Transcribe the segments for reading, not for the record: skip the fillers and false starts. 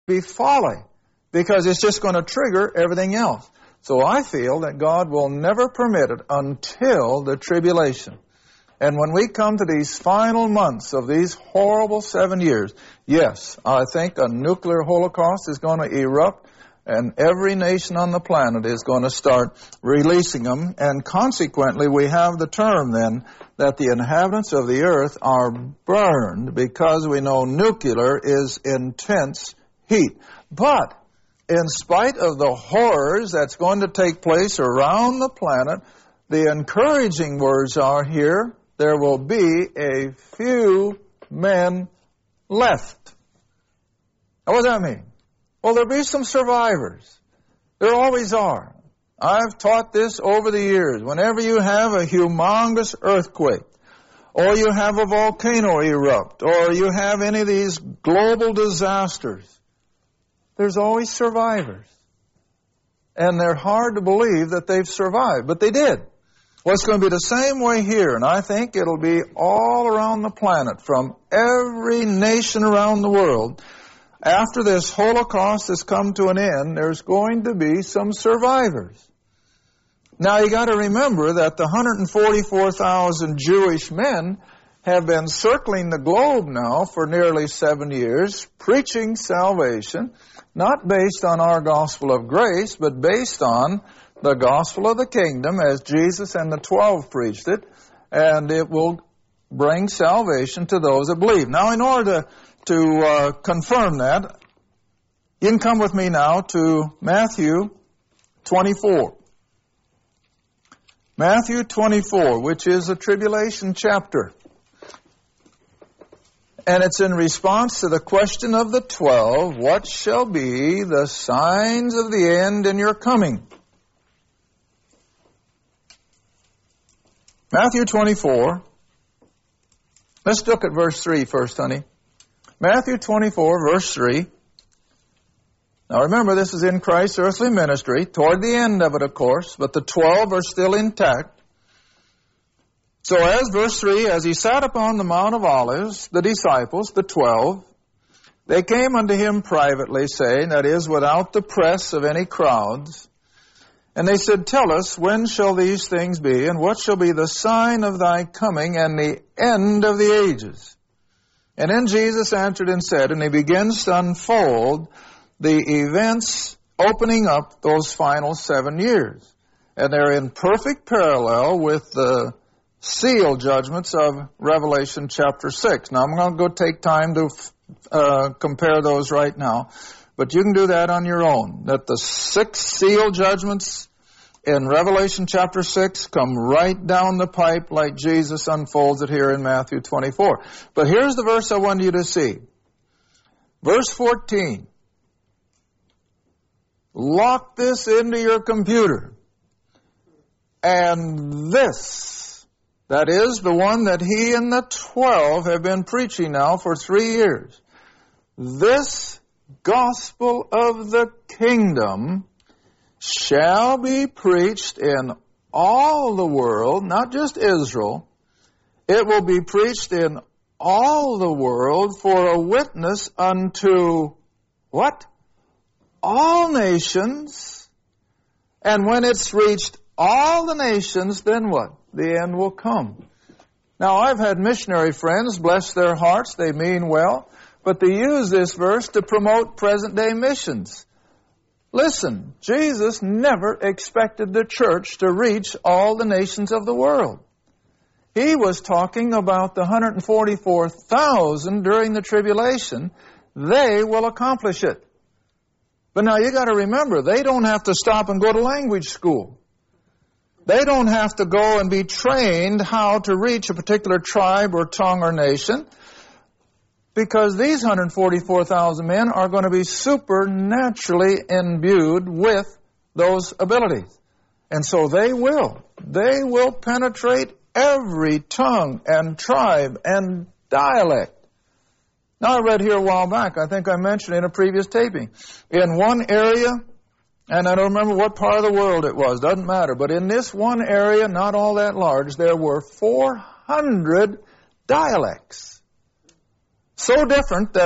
be folly, because it's just going to trigger everything else. So I feel that God will never permit it until the tribulation. And when we come to these final months of these horrible 7 years, yes, I think a nuclear holocaust is going to erupt, and every nation on the planet is going to start releasing them. And consequently, we have the term then that the inhabitants of the earth are burned, because we know nuclear is intense heat. But in spite of the horrors that's going to take place around the planet, the encouraging words are here, there will be a few men left. Now, what does that mean? Well, there'll be some survivors. There always are. I've taught this over the years. Whenever you have a humongous earthquake, or you have a volcano erupt, or you have any of these global disasters, there's always survivors. And they're hard to believe that they've survived, but they did. Well, it's going to be the same way here, and I think it'll be all around the planet, from every nation around the world. After this Holocaust has come to an end, there's going to be some survivors. Now, you got to remember that the 144,000 Jewish men have been circling the globe now for nearly 7 years, preaching salvation, not based on our gospel of grace, but based on the gospel of the kingdom as Jesus and the 12 preached it, and it will bring salvation to those that believe. Now, in order to confirm that, you can come with me now to Matthew 24. Matthew 24, which is a tribulation chapter. And it's in response to the question of the 12, what shall be the signs of the end in your coming? Matthew 24. Let's look at verse 3 first, honey. Matthew 24, verse 3. Now remember, this is in Christ's earthly ministry, toward the end of it, of course, but the 12 are still intact. So as verse 3, as he sat upon the Mount of Olives, the disciples, the 12, they came unto him privately, saying, that is, without the press of any crowds, and they said, tell us, when shall these things be, and what shall be the sign of thy coming and the end of the ages? And then Jesus answered and said, and he begins to unfold the events opening up those final 7 years. And they're in perfect parallel with the seal judgments of Revelation chapter 6. Now, I'm going to go take time to compare those right now, but you can do that on your own. That the 6 seal judgments in Revelation chapter 6 come right down the pipe like Jesus unfolds it here in Matthew 24. But here's the verse I want you to see. Verse 14. Lock this into your computer. And this, that is the one that he and the 12 have been preaching now for 3 years. This gospel of the kingdom shall be preached in all the world, not just Israel. It will be preached in all the world for a witness unto what? All nations. And when it's reached all the nations, then what? The end will come. Now, I've had missionary friends, bless their hearts, they mean well, but they use this verse to promote present-day missions. Listen, Jesus never expected the church to reach all the nations of the world. He was talking about the 144,000 during the tribulation. They will accomplish it. But now you got to remember, they don't have to stop and go to language school. They don't have to go and be trained how to reach a particular tribe or tongue or nation, because these 144,000 men are going to be supernaturally imbued with those abilities. And so they will penetrate every tongue and tribe and dialect. Now, I read here a while back, I think I mentioned in a previous taping, in one area, and I don't remember what part of the world it was, doesn't matter, but in this one area, not all that large, there were 400 dialects. So different that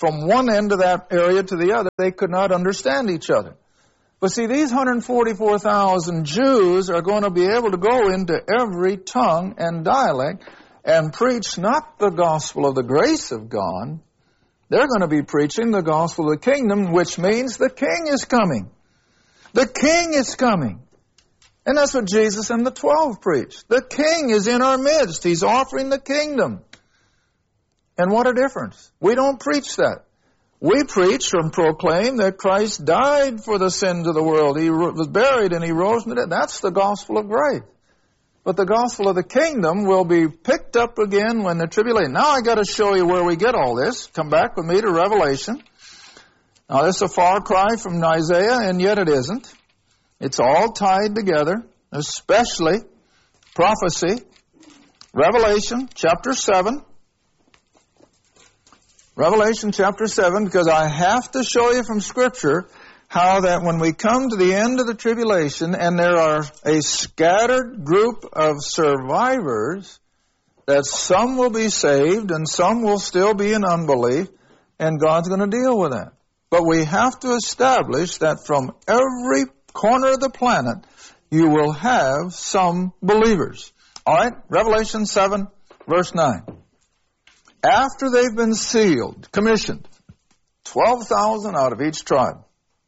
from one end of that area to the other, they could not understand each other. But see, these 144,000 Jews are going to be able to go into every tongue and dialect and preach not the gospel of the grace of God. They're going to be preaching the gospel of the kingdom, which means the king is coming. The king is coming. And that's what Jesus and the 12 preached. The king is in our midst. He's offering the kingdom. And what a difference. We don't preach that. We preach and proclaim that Christ died for the sins of the world. He was buried and He rose from the dead. That's the gospel of grace. But the gospel of the kingdom will be picked up again when the tribulation. Now I got to show you where we get all this. Come back with me to Revelation. Now this is a far cry from Isaiah, and yet it isn't. It's all tied together, especially prophecy. Revelation chapter 7. Revelation chapter 7, because I have to show you from Scripture how that when we come to the end of the tribulation and there are a scattered group of survivors, that some will be saved and some will still be in unbelief, and God's going to deal with that. But we have to establish that from every corner of the planet, you will have some believers. All right, Revelation 7, verse 9. After they've been sealed, commissioned, 12,000 out of each tribe.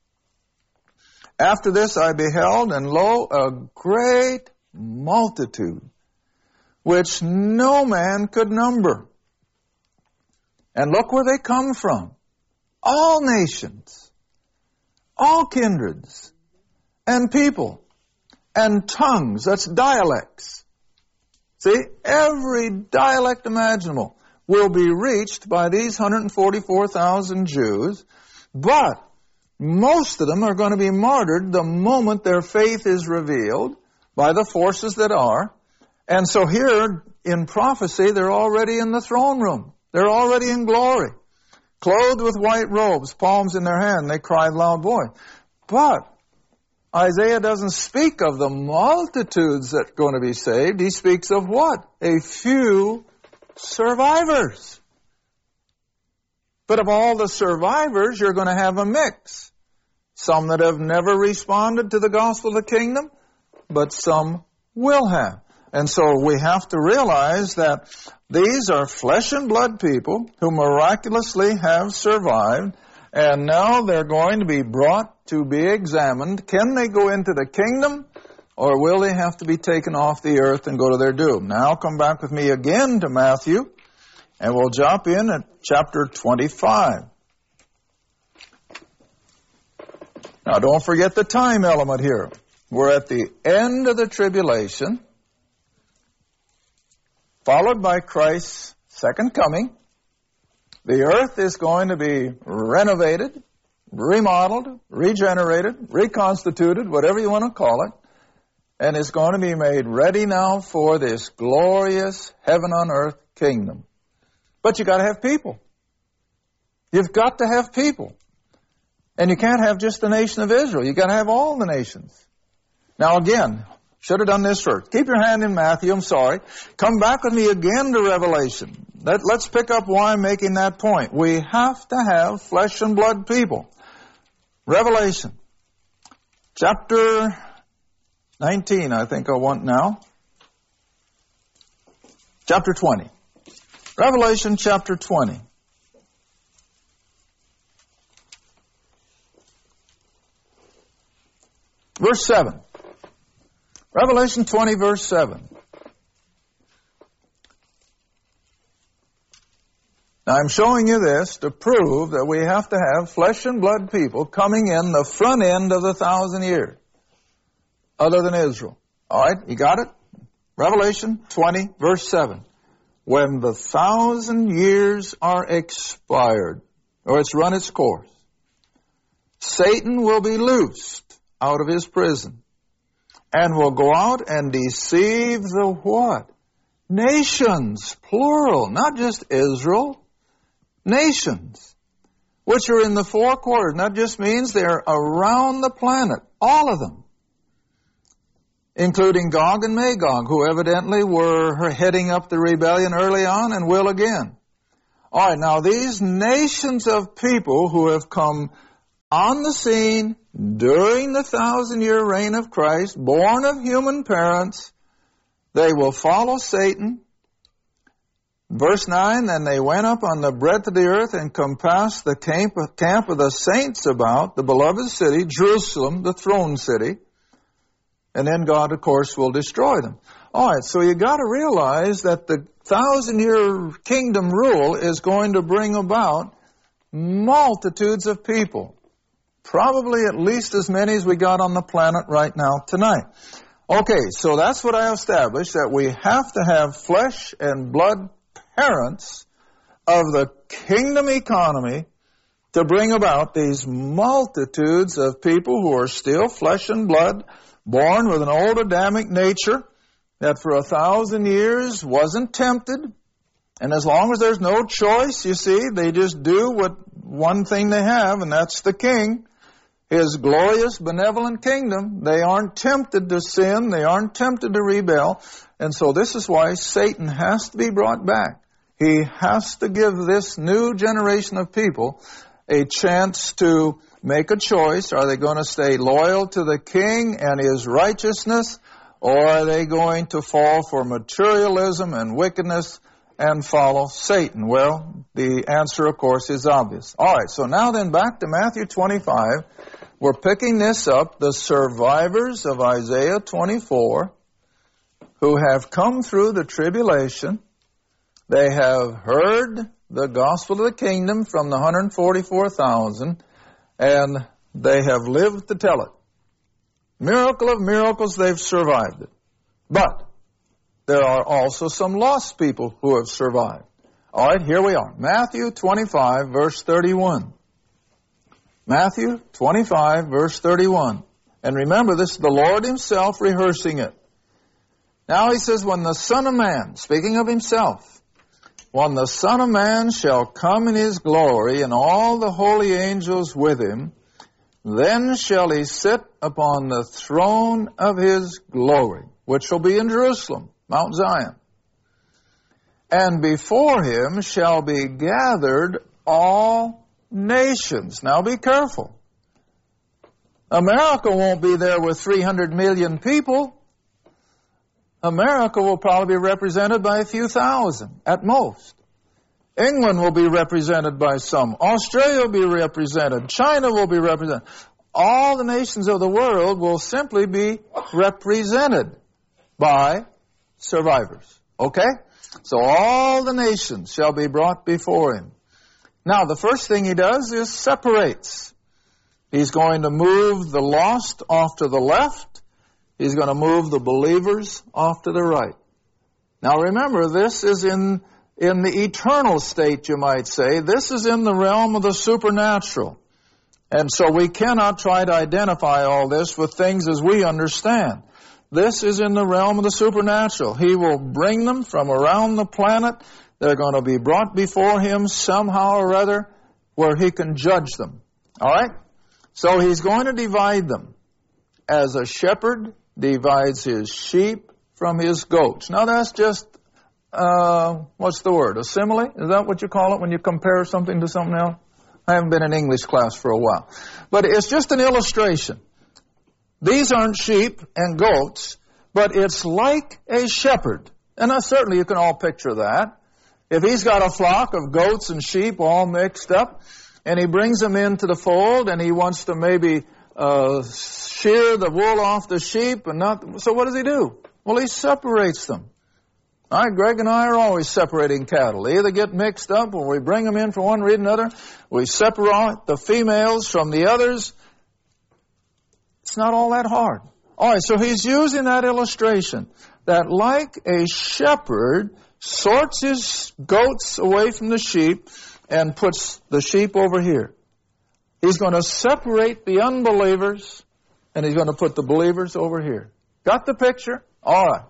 After this I beheld, and lo, a great multitude, which no man could number. And look where they come from. All nations, all kindreds, and people, and tongues, that's dialects. See, every dialect imaginable will be reached by these 144,000 Jews, but most of them are going to be martyred the moment their faith is revealed by the forces that are. And so here in prophecy, they're already in the throne room. They're already in glory, clothed with white robes, palms in their hand. They cried loud voice. But Isaiah doesn't speak of the multitudes that are going to be saved. He speaks of what? A few survivors. But of all the survivors, you're going to have a mix. Some that have never responded to the gospel of the kingdom, but some will have. And so we have to realize that these are flesh and blood people who miraculously have survived, and now they're going to be brought to be examined. Can they go into the kingdom, or will they have to be taken off the earth and go to their doom? Now come back with me again to Matthew, and we'll jump in at chapter 25. Now don't forget the time element here. We're at the end of the tribulation, followed by Christ's second coming. The earth is going to be renovated, remodeled, regenerated, reconstituted, whatever you want to call it, and it's going to be made ready now for this glorious heaven on earth kingdom. But you got to have people. You've got to have people. And you can't have just the nation of Israel. You've got to have all the nations. Now again, should have done this first. Keep your hand in Matthew, I'm sorry. Come back with me again to Revelation. Let's pick up why I'm making that point. We have to have flesh and blood people. Revelation, chapter 19, I think I want now. Chapter 20. Revelation chapter 20. Verse 7. Revelation 20, verse 7. Now I'm showing you this to prove that we have to have flesh and blood people coming in the front end of the 1,000 years, other than Israel. All right, you got it? Revelation 20, verse 7. When the 1,000 years are expired, or it's run its course, Satan will be loosed out of his prison and will go out and deceive the what? Nations, plural, not just Israel. Nations, which are in the four quarters. And that just means they're around the planet, all of them, including Gog and Magog, who evidently were heading up the rebellion early on and will again. All right, now these nations of people who have come on the scene during the 1,000-year reign of Christ, born of human parents, they will follow Satan. Verse 9, then they went up on the breadth of the earth and compassed the camp of the saints about, the beloved city, Jerusalem, the throne city. And then God, of course, will destroy them. All right, so you got to realize that the 1,000-year kingdom rule is going to bring about multitudes of people. Probably at least as many as we got on the planet right now tonight. Okay, so that's what I established, that we have to have flesh and blood parents of the kingdom economy to bring about these multitudes of people who are still flesh and blood, born with an old Adamic nature that for 1,000 years wasn't tempted. And as long as there's no choice, you see, they just do what one thing they have, and that's the king. His glorious, benevolent kingdom. They aren't tempted to sin. They aren't tempted to rebel. And so this is why Satan has to be brought back. He has to give this new generation of people a chance to make a choice. Are they going to stay loyal to the king and his righteousness? Or are they going to fall for materialism and wickedness and follow Satan? Well, the answer, of course, is obvious. All right, so now then back to Matthew 25. We're picking this up, the survivors of Isaiah 24, who have come through the tribulation. They have heard the gospel of the kingdom from the 144,000, and they have lived to tell it. Miracle of miracles, they've survived it. But there are also some lost people who have survived. All right, here we are. Matthew 25, verse 31. Matthew 25, verse 31. And remember, this is the Lord himself rehearsing it. Now he says, when the Son of Man, speaking of himself, when the Son of Man shall come in his glory, and all the holy angels with him, then shall he sit upon the throne of his glory, which shall be in Jerusalem, Mount Zion. And before him shall be gathered all nations. Now be careful. America won't be there with 300 million people. America will probably be represented by a few thousand at most. England will be represented by some. Australia will be represented. China will be represented. All the nations of the world will simply be represented by survivors. Okay? So all the nations shall be brought before him. Now, the first thing he does is separates. He's going to move the lost off to the left. He's going to move the believers off to the right. Now, remember, this is in the eternal state, you might say. This is in the realm of the supernatural. And so we cannot try to identify all this with things as we understand. This is in the realm of the supernatural. He will bring them from around the planet. They're going to be brought before him somehow or other where he can judge them. All right? So he's going to divide them as a shepherd divides his sheep from his goats. Now that's just, what's the word? A simile? Is that what you call it when you compare something to something else? I haven't been in English class for a while. But it's just an illustration. These aren't sheep and goats, but it's like a shepherd. And certainly you can all picture that. If he's got a flock of goats and sheep all mixed up, and he brings them into the fold, and he wants to maybe shear the wool off the sheep, so what does he do? Well, he separates them. All right, Greg and I are always separating cattle. They either get mixed up, or we bring them in for one reason or another. We separate the females from the others. It's not all that hard. All right, so he's using that illustration, that like a shepherd sorts his goats away from the sheep and puts the sheep over here. He's going to separate the unbelievers, and he's going to put the believers over here. Got the picture? All right.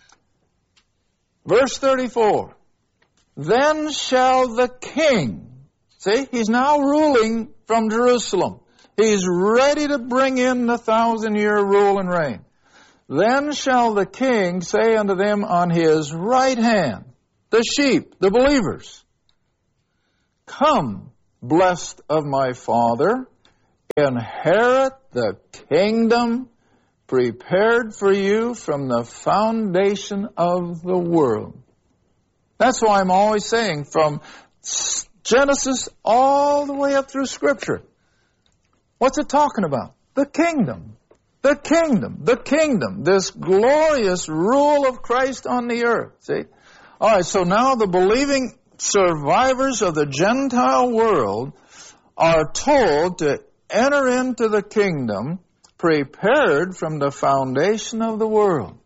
Verse 34. Then shall the king, see, he's now ruling from Jerusalem. He's ready to bring in the 1,000-year rule and reign. Then shall the king say unto them on his right hand, the sheep, the believers, Come, blessed of my Father, inherit the kingdom prepared for you from the foundation of the world. That's why I'm always saying from Genesis all the way up through Scripture, what's it talking about? The kingdom. The kingdom. The kingdom. This glorious rule of Christ on the earth. See? All right, so now the believing survivors of the Gentile world are told to enter into the kingdom prepared from the foundation of the world.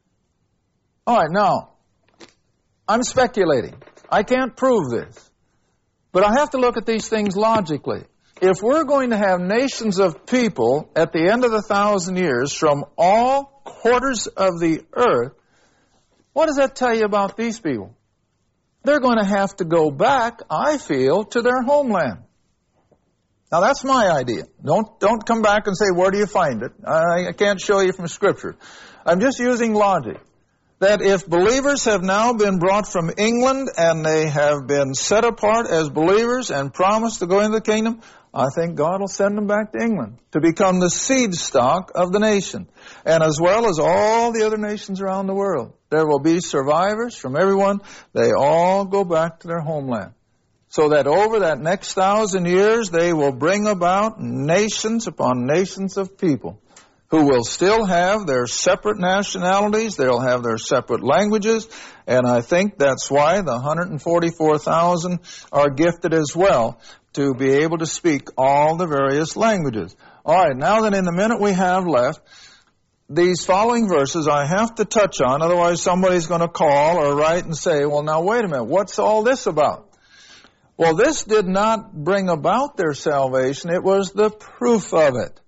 All right, now, I'm speculating. I can't prove this. But I have to look at these things logically. If we're going to have nations of people at the end of the 1,000 years from all quarters of the earth, what does that tell you about these people? They're going to have to go back, I feel, to their homeland. Now, that's my idea. Don't come back and say, where do you find it? I can't show you from Scripture. I'm just using logic. That if believers have now been brought from England and they have been set apart as believers and promised to go into the kingdom, I think God will send them back to England to become the seed stock of the nation, and as well as all the other nations around the world. There will be survivors from everyone. They all go back to their homeland. So that over that next 1,000 years, they will bring about nations upon nations of people who will still have their separate nationalities, they'll have their separate languages, and I think that's why the 144,000 are gifted as well to be able to speak all the various languages. All right, now then in the minute we have left, these following verses I have to touch on, otherwise somebody's going to call or write and say, well, now wait a minute, what's all this about? Well, this did not bring about their salvation, it was the proof of it.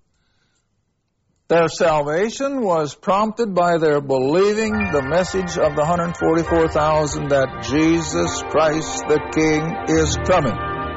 Their salvation was prompted by their believing the message of the 144,000 that Jesus Christ the King is coming.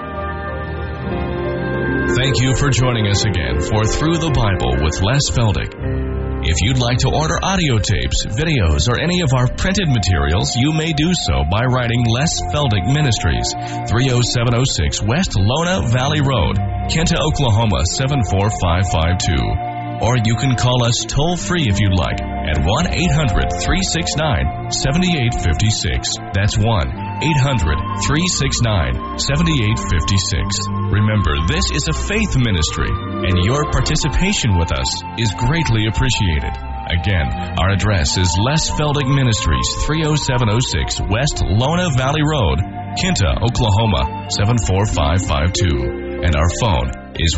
Thank you for joining us again for Through the Bible with Les Feldick. If you'd like to order audio tapes, videos, or any of our printed materials, you may do so by writing Les Feldick Ministries, 30706 West Lona Valley Road, Kinta, Oklahoma 74552. Or you can call us toll-free if you'd like at 1-800-369-7856. That's 1-800-369-7856. Remember, this is a faith ministry, and your participation with us is greatly appreciated. Again, our address is Les Feldick Ministries, 30706 West Lona Valley Road, Kinta, Oklahoma 74552. And our phone is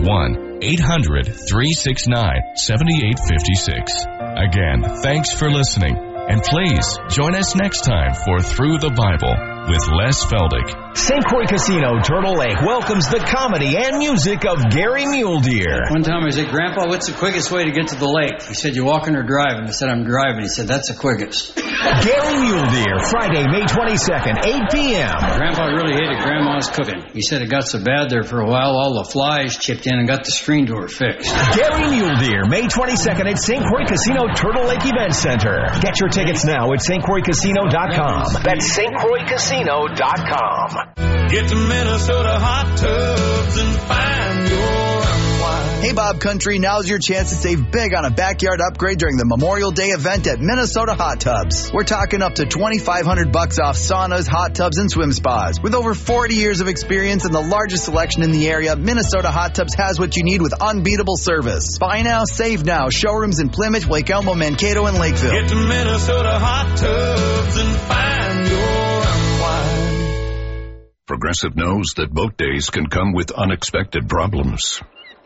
1-800-369-7856. Again, thanks for listening, and please join us next time for Through the Bible with Les Feldick. St. Croix Casino, Turtle Lake welcomes the comedy and music of Gary Mule Deer. One time I said, Grandpa, what's the quickest way to get to the lake? He said, you walking or driving? I said, I'm driving. He said, that's the quickest. Gary Mule Deer, Friday, May 22nd, 8 p.m. Grandpa really hated Grandma's cooking. He said it got so bad there for a while, all the flies chipped in and got the screen door fixed. Gary Mule Deer, May 22nd at St. Croix Casino, Turtle Lake Event Center. Get your tickets now at stcroixcasino.com. That's stcroixcasino.com. Get to Minnesota Hot Tubs and find your unwind. Hey Bob Country, now's your chance to save big on a backyard upgrade during the Memorial Day event at Minnesota Hot Tubs. We're talking up to $2,500 off saunas, hot tubs, and swim spas. With over 40 years of experience and the largest selection in the area, Minnesota Hot Tubs has what you need with unbeatable service. Buy now, save now. Showrooms in Plymouth, Lake Elmo, Mankato, and Lakeville. Get to Minnesota Hot Tubs and find your unwind. Progressive knows that boat days can come with unexpected problems.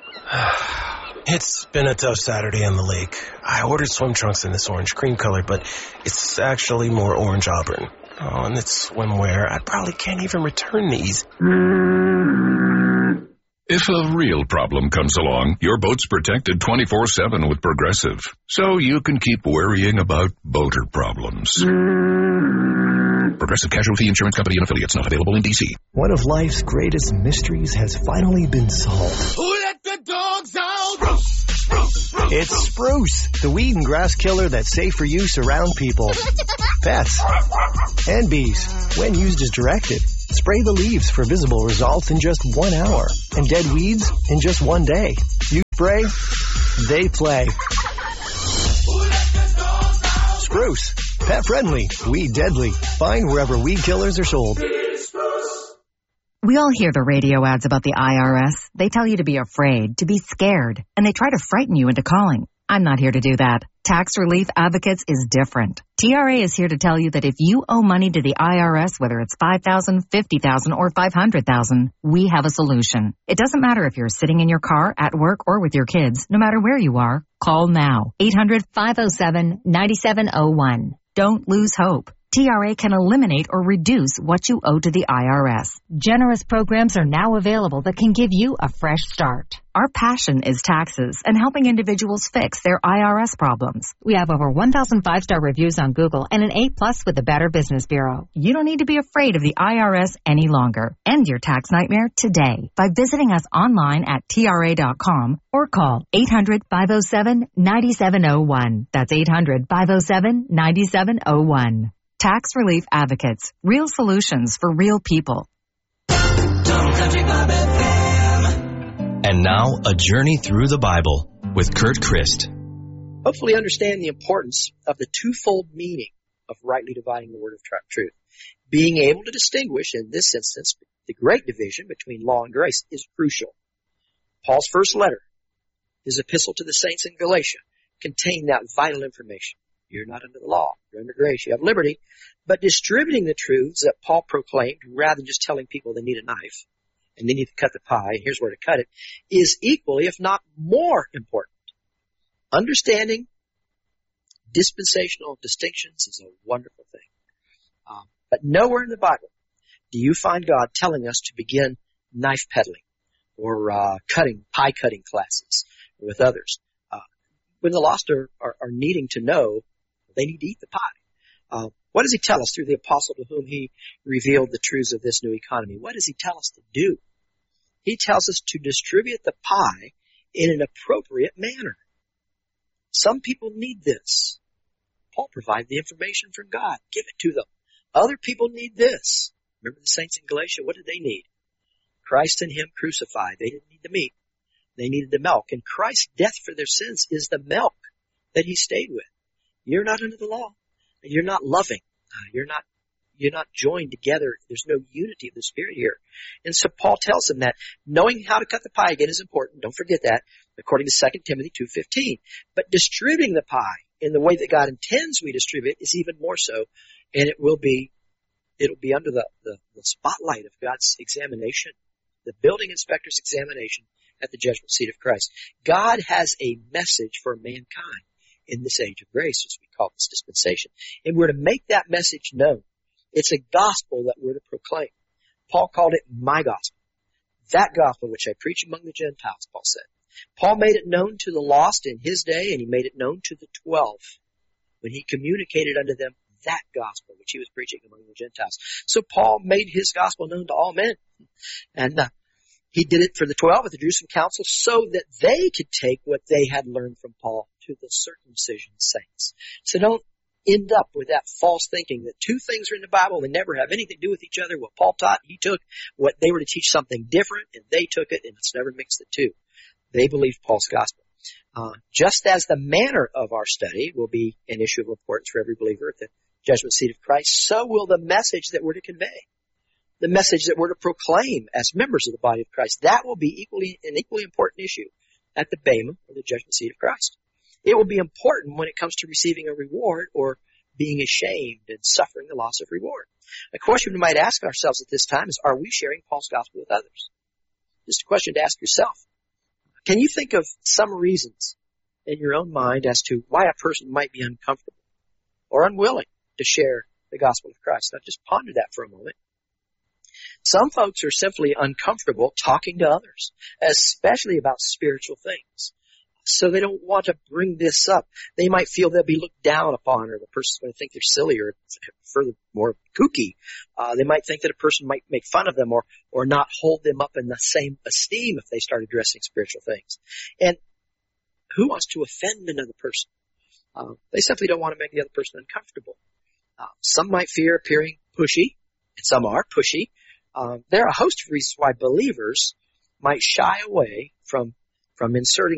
It's been a tough Saturday on the lake. I ordered swim trunks in this orange cream color, but it's actually more orange auburn. Oh, and it's swimwear. I probably can't even return these. If a real problem comes along, your boat's protected 24/7 with Progressive, so you can keep worrying about boater problems. Progressive Casualty Insurance Company and affiliates, not available in D.C. One of life's greatest mysteries has finally been solved. Who let the dogs out? It's Spruce, the weed and grass killer that's safe for use around people, pets, and bees when used as directed. Spray the leaves for visible results in just 1 hour and dead weeds in just 1 day. You spray, they play. Spruce. Pet friendly. Weed deadly. Find wherever weed killers are sold. We all hear the radio ads about the IRS. They tell you to be afraid, to be scared, and they try to frighten you into calling. I'm not here to do that. Tax Relief Advocates is different. TRA is here to tell you that if you owe money to the IRS, whether it's $5,000, $50,000, or $500,000, we have a solution. It doesn't matter if you're sitting in your car, at work, or with your kids. No matter where you are, call now. 800-507-9701. Don't lose hope. TRA can eliminate or reduce what you owe to the IRS. Generous programs are now available that can give you a fresh start. Our passion is taxes and helping individuals fix their IRS problems. We have over 1,000 5-star reviews on Google and an A+ with the Better Business Bureau. You don't need to be afraid of the IRS any longer. End your tax nightmare today by visiting us online at TRA.com or call 800-507-9701. That's 800-507-9701. Tax Relief Advocates. Real solutions for real people. And now, a journey through the Bible with Kurt Christ. Hopefully understand the importance of the twofold meaning of rightly dividing the word of truth. Being able to distinguish, in this instance, the great division between law and grace is crucial. Paul's first letter, his epistle to the saints in Galatia, contained that vital information. You're not under the law. You're under grace. You have liberty. But distributing the truths that Paul proclaimed, rather than just telling people they need a knife and they need to cut the pie, and here's where to cut it, is equally, if not more important. Understanding dispensational distinctions is a wonderful thing. But nowhere in the Bible do you find God telling us to begin knife peddling or pie cutting classes with others. When the lost are needing to know, they need to eat the pie. What does he tell us through the apostle to whom he revealed the truths of this new economy? What does he tell us to do? He tells us to distribute the pie in an appropriate manner. Some people need this. Paul provided the information from God. Give it to them. Other people need this. Remember the saints in Galatia? What did they need? Christ and him crucified. They didn't need the meat. They needed the milk. And Christ's death for their sins is the milk that he stayed with. You're not under the law. You're not loving. You're not joined together. There's no unity of the Spirit here. And so Paul tells them that knowing how to cut the pie again is important. Don't forget that, according to 2 Timothy 2:15. But distributing the pie in the way that God intends we distribute is even more so. And it'll be under the spotlight of God's examination, the building inspector's examination at the judgment seat of Christ. God has a message for mankind in this age of grace, as we call this dispensation. And we're to make that message known. It's a gospel that we're to proclaim. Paul called it my gospel. That gospel which I preach among the Gentiles, Paul said. Paul made it known to the lost in his day, and he made it known to the 12 when he communicated unto them that gospel which he was preaching among the Gentiles. So Paul made his gospel known to all men. And he did it for the 12 at the Jerusalem Council so that they could take what they had learned from Paul to the circumcision saints. So don't end up with that false thinking that two things are in the Bible, they never have anything to do with each other. What Paul taught, he took. What they were to teach something different, and they took it, and let's never mix the two. They believed Paul's gospel. Just as the manner of our study will be an issue of importance for every believer at the judgment seat of Christ, so will the message that we're to convey. The message that we're to proclaim as members of the body of Christ. That will be an equally important issue at the Bema, or the judgment seat of Christ. It will be important when it comes to receiving a reward or being ashamed and suffering the loss of reward. A question we might ask ourselves at this time is, are we sharing Paul's gospel with others? Just a question to ask yourself. Can you think of some reasons in your own mind as to why a person might be uncomfortable or unwilling to share the gospel of Christ? Now just ponder that for a moment. Some folks are simply uncomfortable talking to others, especially about spiritual things. So they don't want to bring this up. They might feel they'll be looked down upon, or the person's going to think they're silly or furthermore kooky. They might think that a person might make fun of them or not hold them up in the same esteem if they start addressing spiritual things. And who wants to offend another person? They simply don't want to make the other person uncomfortable. Some might fear appearing pushy, and some are pushy. there are a host of reasons why believers might shy away from inserting